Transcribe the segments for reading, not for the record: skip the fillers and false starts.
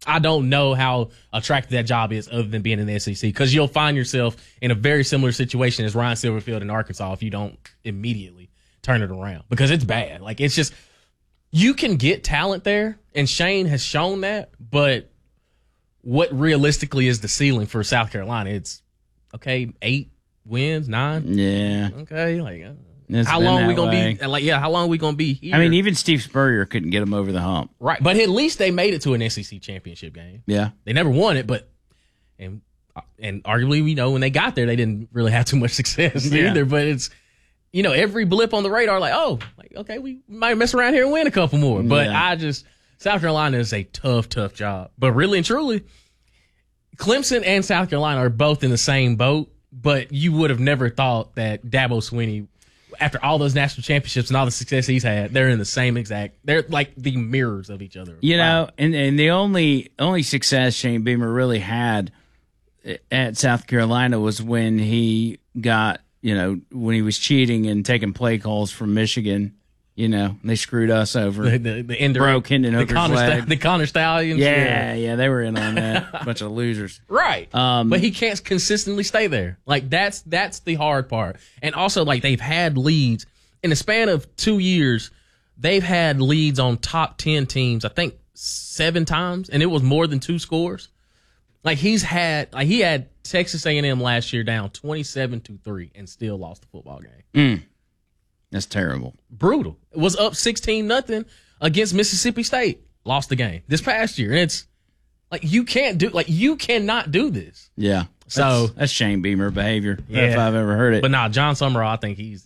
I don't know how attractive that job is other than being in the SEC, because you'll find yourself in a very similar situation as Ryan Silverfield in Arkansas if you don't immediately turn it around, because it's bad. Like, it's just, you can get talent there, and Shane has shown that, but what realistically is the ceiling for South Carolina? It's, okay, 8 wins, 9? Yeah. Okay, like, how long are we going to be, like, how long are we going to be here? I mean, even Steve Spurrier couldn't get him over the hump. Right, but at least they made it to an SEC championship game. Yeah. They never won it, but, and arguably, when they got there, they didn't really have too much success either, but it's, every blip on the radar, like, okay, we might mess around here and win a couple more. But South Carolina is a tough, tough job. But really and truly, Clemson and South Carolina are both in the same boat, but you would have never thought that Dabo Swinney, after all those national championships and all the success he's had, they're in the same exact, they're like the mirrors of each other. And the only success Shane Beamer really had at South Carolina was when he got, when he was cheating and taking play calls from Michigan. They screwed us over. The broke Hendon Hooker's leg. The Connor Stallions. Yeah, they were in on that. Bunch of losers. Right. But he can't consistently stay there. Like, that's the hard part. And also, like, they've had leads. In the span of 2 years, they've had leads on top 10 teams, I think, 7 times, and it was more than 2 scores. Like, he had Texas A&M last year down 27-3 and still lost the football game. That's terrible. Brutal. It was up 16-0 against Mississippi State. Lost the game this past year. And it's like, you cannot do this. Yeah. So that's Shane Beamer behavior, if I've ever heard it. But John Summerall, I think he's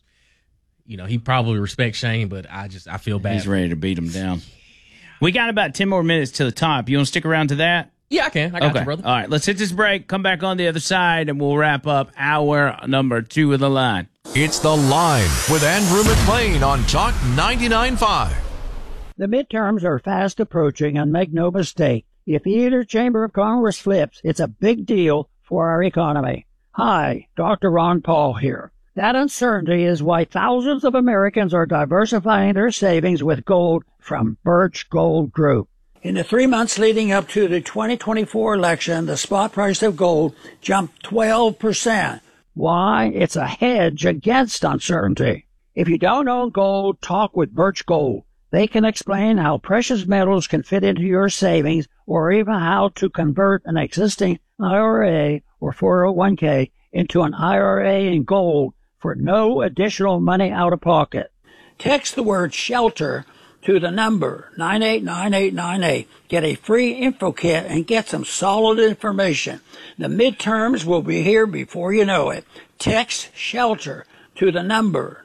he probably respects Shane, but I feel bad. He's ready to beat him down. Yeah. We got about 10 more minutes to the top. You want to stick around to that? Yeah, I can. I got you, brother. All right, let's hit this break, come back on the other side, and we'll wrap up hour number 2 of The Line. It's The Line with Andrew McLean on Talk 99.5. The midterms are fast approaching, and make no mistake, if either chamber of Congress flips, it's a big deal for our economy. Hi, Dr. Ron Paul here. That uncertainty is why thousands of Americans are diversifying their savings with gold from Birch Gold Group. In the 3 months leading up to the 2024 election, the spot price of gold jumped 12%. Why? It's a hedge against uncertainty. If you don't own gold, talk with Birch Gold. They can explain how precious metals can fit into your savings, or even how to convert an existing IRA or 401k into an IRA in gold for no additional money out of pocket. Text the word SHELTER to the number 989898. Get a free info kit and get some solid information. The midterms will be here before you know it. Text SHELTER to the number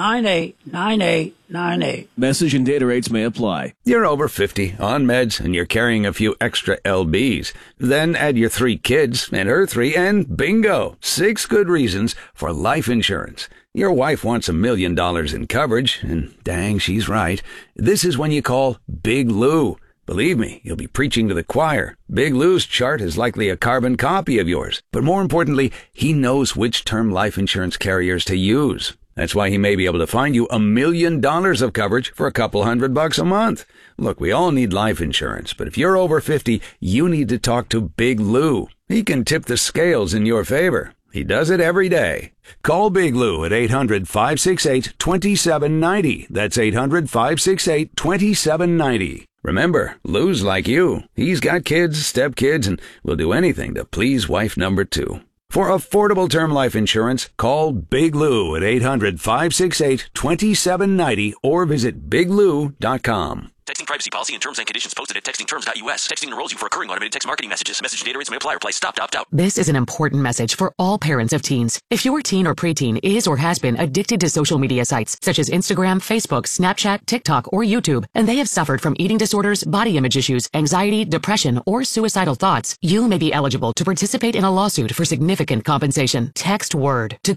989898. Message and data rates may apply. You're over 50, on meds, and you're carrying a few extra LBs. Then add your 3 kids and her 3, and bingo! 6 good reasons for life insurance. Your wife wants $1 million in coverage, and dang, she's right. This is when you call Big Lou. Believe me, you'll be preaching to the choir. Big Lou's chart is likely a carbon copy of yours. But more importantly, he knows which term life insurance carriers to use. That's why he may be able to find you $1 million of coverage for a couple $100 a month. Look, we all need life insurance, but if you're over 50, you need to talk to Big Lou. He can tip the scales in your favor. He does it every day. Call Big Lou at 800-568-2790. That's 800-568-2790. Remember, Lou's like you. He's got kids, stepkids, and will do anything to please wife number 2. For affordable term life insurance, call Big Lou at 800-568-2790 or visit biglou.com. Texting privacy policy and terms and conditions posted at textingterms.us. Texting enrolls you for recurring automated text marketing messages. Message data rates may apply. Reply stop to opt out. This is an important message for all parents of teens. If your teen or preteen is or has been addicted to social media sites such as Instagram, Facebook, Snapchat, TikTok, or YouTube, and they have suffered from eating disorders, body image issues, anxiety, depression, or suicidal thoughts, you may be eligible to participate in a lawsuit for significant compensation. Text WORD to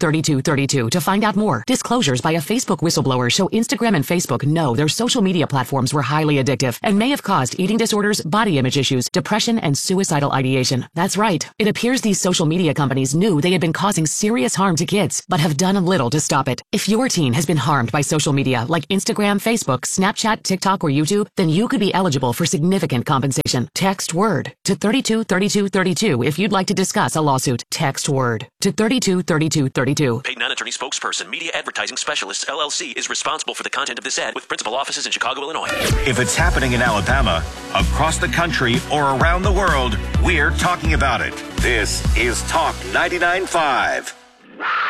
323232 to find out more. Disclosures by a Facebook whistleblower show Instagram and Facebook know their social media platforms platforms were highly addictive and may have caused eating disorders, body image issues, depression, and suicidal ideation. That's right. It appears these social media companies knew they had been causing serious harm to kids, but have done little to stop it. If your teen has been harmed by social media like Instagram, Facebook, Snapchat, TikTok, or YouTube, then you could be eligible for significant compensation. Text WORD to 323232 if you'd like to discuss a lawsuit. Text WORD to 323232. Paid non-attorney spokesperson, Media Advertising Specialists, LLC, is responsible for the content of this ad with principal offices in Chicago, Illinois. If it's happening in Alabama, across the country, or around the world, we're talking about it. This is Talk 99.5.